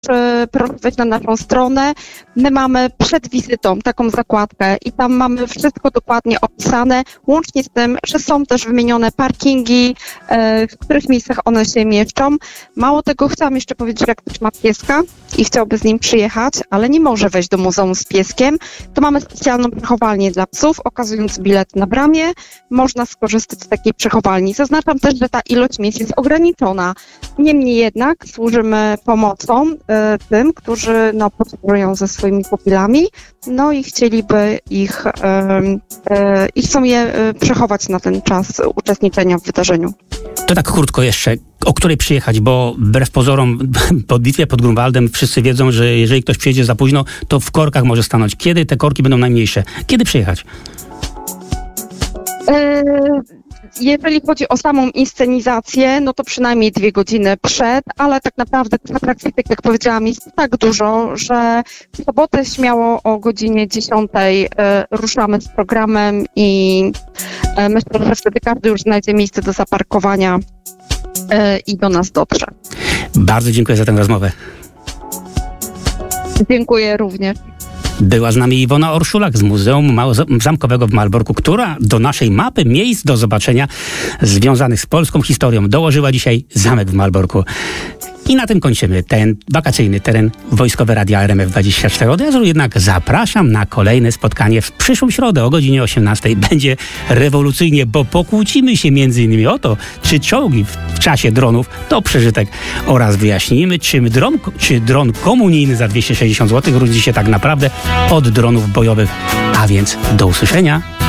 proszę wejść na naszą stronę. My mamy przed wizytą taką zakładkę i tam mamy wszystko dokładnie opisane, łącznie z tym, że są też wymienione parkingi, w których miejscach one się mieszczą. Mało tego, chciałam jeszcze powiedzieć, że jak ktoś ma pieska i chciałby z nim przyjechać, ale nie może wejść do muzeum z pieskiem, to mamy specjalną przechowalnię dla psów. Okazując bilet na bramie, można skorzystać z takiej przechowalni. Zaznaczam też, że ta ilość miejsc jest ograniczona. Niemniej jednak służymy pomocą tym, którzy podróżują ze swoimi pupilami, i chcieliby i chcą je przechować na ten czas uczestniczenia w wydarzeniu. To tak krótko jeszcze, o której przyjechać, bo wbrew pozorom po bitwie pod Grunwaldem wszyscy wiedzą, że jeżeli ktoś przyjedzie za późno, to w korkach może stanąć. Kiedy te korki będą najmniejsze? Kiedy przyjechać? Jeżeli chodzi o samą inscenizację, to przynajmniej 2 godziny przed, ale tak naprawdę tych atrakcji, tak jak powiedziałam, jest tak dużo, że w sobotę śmiało o godzinie 10 ruszamy z programem i myślę, że wtedy każdy już znajdzie miejsce do zaparkowania i do nas dotrze. Bardzo dziękuję za tę rozmowę. Dziękuję również. Była z nami Iwona Orszulak z Muzeum Zamkowego w Malborku, która do naszej mapy miejsc do zobaczenia związanych z polską historią dołożyła dzisiaj zamek w Malborku. I na tym kończymy ten wakacyjny teren Wojskowe Radia RMF24. Od razu jednak zapraszam na kolejne spotkanie w przyszłą środę o godzinie 18. Będzie rewolucyjnie, bo pokłócimy się m.in. o to, czy czołgi w czasie dronów to przeżytek oraz wyjaśnimy, czy dron komunijny za 260 zł różni się tak naprawdę od dronów bojowych. A więc do usłyszenia.